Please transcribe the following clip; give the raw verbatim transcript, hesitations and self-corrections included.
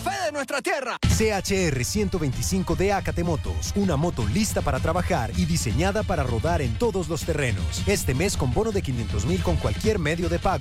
fe de nuestra tierra. C H R ciento veinticinco de Acate Motos, una moto lista para trabajar y diseñada para rodar en todos los terrenos. Este mes con bono de quinientos mil con cualquier medio de pago.